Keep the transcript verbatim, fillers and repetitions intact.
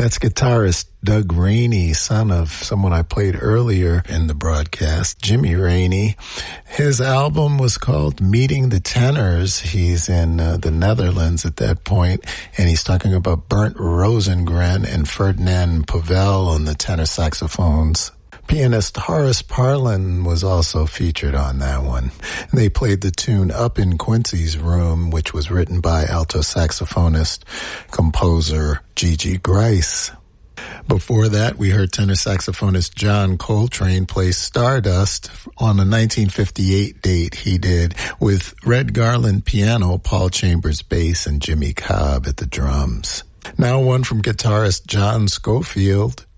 That's guitarist Doug Rainey, son of someone I played earlier in the broadcast, Jimmy Rainey. His album was called Meeting the Tenors. He's in uh, the Netherlands at that point, and he's talking about Bernd Rosengren and Ferdinand Povel on the tenor saxophones. Pianist Horace Parlan was also featured on that one. They played the tune Up in Quincy's Room, which was written by alto saxophonist, composer Gigi Grice. Before that, we heard tenor saxophonist John Coltrane play Stardust on a nineteen fifty-eight date he did with Red Garland piano, Paul Chambers bass, and Jimmy Cobb at the drums. Now one from guitarist John Scofield.